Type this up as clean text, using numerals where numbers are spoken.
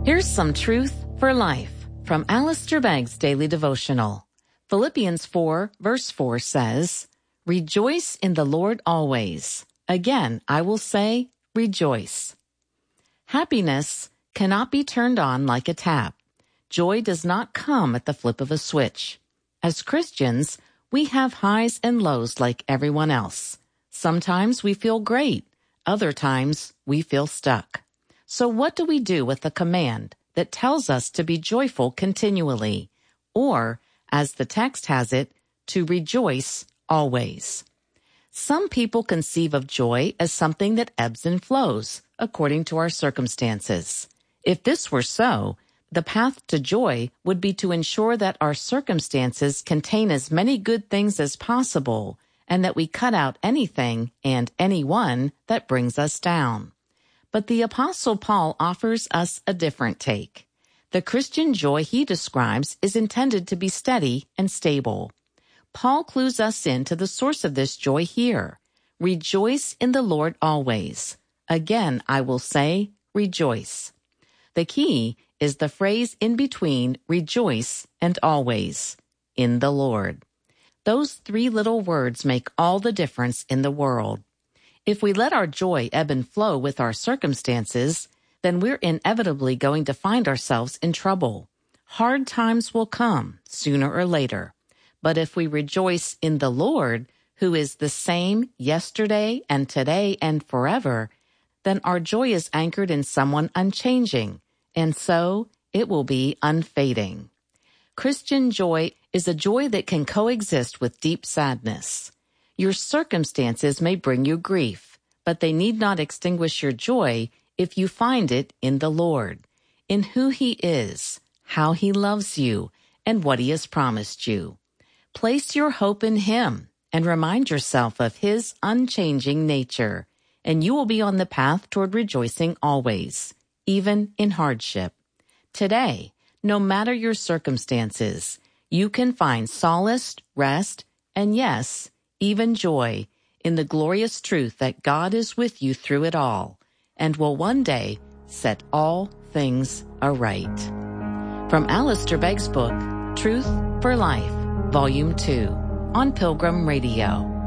Here's some truth for life from Alistair Begg's Daily Devotional. Philippians 4, verse 4 says, "Rejoice in the Lord always. Again, I will say, rejoice." Happiness cannot be turned on like a tap. Joy does not come at the flip of a switch. As Christians, we have highs and lows like everyone else. Sometimes we feel great. Other times we feel stuck. So what do we do with the command that tells us to be joyful continually? Or, as the text has it, to rejoice always. Some people conceive of joy as something that ebbs and flows according to our circumstances. If this were so, the path to joy would be to ensure that our circumstances contain as many good things as possible and that we cut out anything and anyone that brings us down. But the Apostle Paul offers us a different take. The Christian joy he describes is intended to be steady and stable. Paul clues us into the source of this joy here. Rejoice in the Lord always. Again, I will say, rejoice. The key is the phrase in between rejoice and always, in the Lord. Those three little words make all the difference in the world. If we let our joy ebb and flow with our circumstances, then we're inevitably going to find ourselves in trouble. Hard times will come sooner or later. But if we rejoice in the Lord, who is the same yesterday and today and forever, then our joy is anchored in someone unchanging, and so it will be unfading. Christian joy is a joy that can coexist with deep sadness. Your circumstances may bring you grief, but they need not extinguish your joy if you find it in the Lord, in who He is, how He loves you, and what He has promised you. Place your hope in Him and remind yourself of His unchanging nature, and you will be on the path toward rejoicing always, even in hardship. Today, no matter your circumstances, you can find solace, rest, and yes, even joy in the glorious truth that God is with you through it all and will one day set all things aright. From Alistair Begg's book, Truth for Life, Volume 2, on Pilgrim Radio.